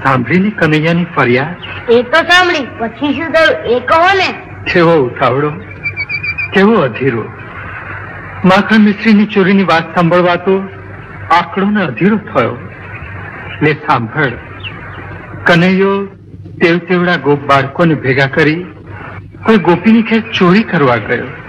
સાંભળીને કનૈયાની ફરિયાદ? એ તો સાંભળી, પછી શું થયું એ કહો ને. કેવો ઉતાવળો, કેવો અધીરો. માખણ મિશ્રીની ચોરીની વાત સાંભળવા તો આકડો ને અધીરો થયો. લે સાંભળ, કનૈયો તેવડા ગોપ બાળકોને ભેગા કરી કોઈ ગોપીની ખેત ચોરી કરવા ગયો.